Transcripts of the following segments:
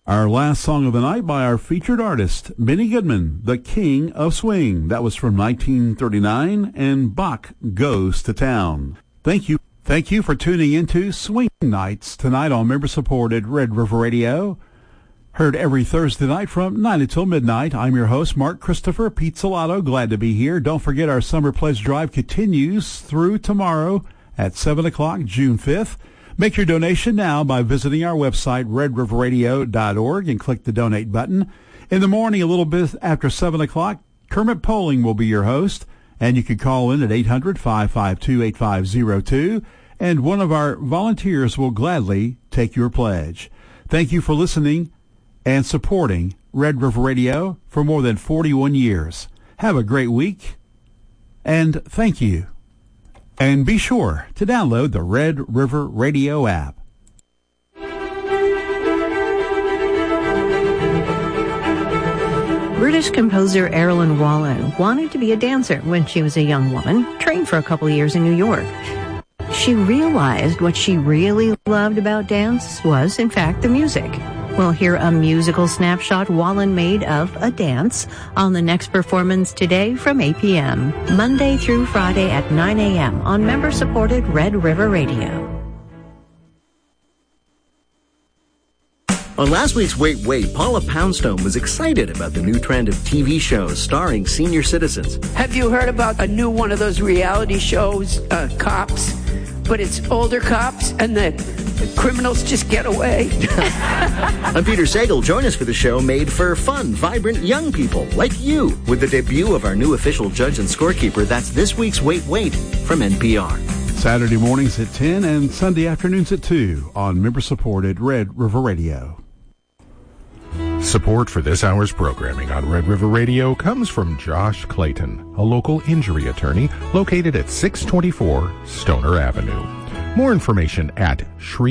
Our last song of the night by our featured artist, Benny Goodman, the King of Swing. That was from 1939, and Bach Goes to Town. Thank you. Thank you for tuning into Swing Nights tonight on member-supported Red River Radio. Heard every Thursday night from 9 until midnight. I'm your host, Mark Christopher Pizzolato. Glad to be here. Don't forget our Summer Pledge Drive continues through tomorrow at 7 o'clock, June 5th. Make your donation now by visiting our website, redriverradio.org, and click the donate button. In the morning, a little bit after 7 o'clock, Kermit Poling will be your host, and you can call in at 800-552-8502, and one of our volunteers will gladly take your pledge. Thank you for listening and supporting Red River Radio for more than 41 years. Have a great week, and thank you. And be sure to download the Red River Radio app. British composer Erilyn Wallen wanted to be a dancer when she was a young woman, trained for a couple years in New York. She realized what she really loved about dance was, in fact, the music. We'll hear a musical snapshot Wallen made of a dance on the next performance today from 8 p.m., Monday through Friday at 9 a.m. on member-supported Red River Radio. On last week's Wait, Wait, Paula Poundstone was excited about the new trend of TV shows starring senior citizens. Have you heard about a new one of those reality shows, Cops? But it's older cops and the criminals just get away. I'm Peter Sagal. Join us for the show made for fun, vibrant young people like you with the debut of our new official judge and scorekeeper. That's this week's Wait, Wait from NPR. Saturday mornings at 10 and Sunday afternoons at 2 on member-supported Red River Radio. Support for this hour's programming on Red River Radio comes from Josh Clayton, a local injury attorney located at 624 Stoner Avenue. More information at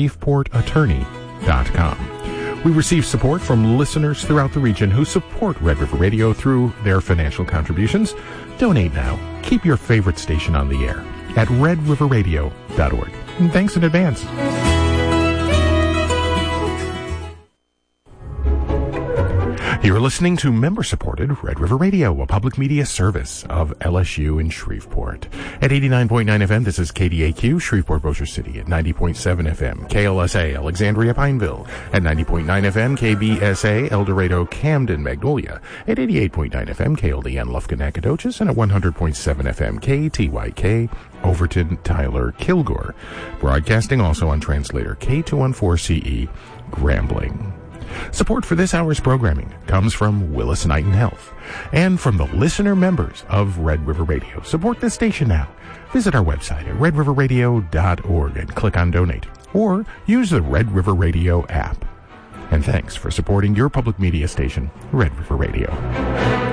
ShreveportAttorney.com. We receive support from listeners throughout the region who support Red River Radio through their financial contributions. Donate now. Keep your favorite station on the air at redriverradio.org. And thanks in advance. You're listening to member-supported Red River Radio, a public media service of LSU in Shreveport. At 89.9 FM, this is KDAQ, Shreveport, Bossier City. At 90.7 FM, KLSA, Alexandria, Pineville. At 90.9 FM, KBSA, El Dorado, Camden, Magnolia. At 88.9 FM, KLDN, Lufkin, Nacogdoches. And at 100.7 FM, KTYK, Overton, Tyler, Kilgore. Broadcasting also on translator K214CE, Grambling. Support for this hour's programming comes from Willis Knighton Health and from the listener members of Red River Radio. Support this station now. Visit our website at redriverradio.org and click on Donate, or use the Red River Radio app. And thanks for supporting your public media station, Red River Radio.